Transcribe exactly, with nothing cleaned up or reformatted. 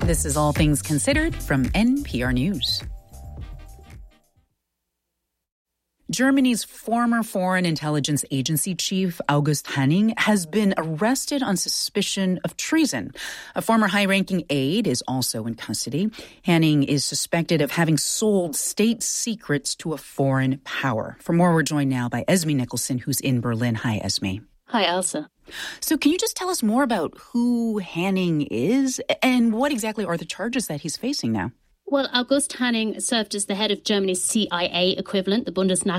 This is All Things Considered from N P R News. Germany's former Foreign Intelligence Agency chief, August Hanning, has been arrested on suspicion of treason. A former high-ranking aide is also in custody. Hanning is suspected of having sold state secrets to a foreign power. For more, we're joined now by Esme Nicholson, who's in Berlin. Hi, Esme. Hi, Elsa. So can you just tell us more about who Hanning is and what exactly are the charges that he's facing now? Well, August Hanning served as the head of Germany's C I A equivalent, the Bundesnachrichtendienst.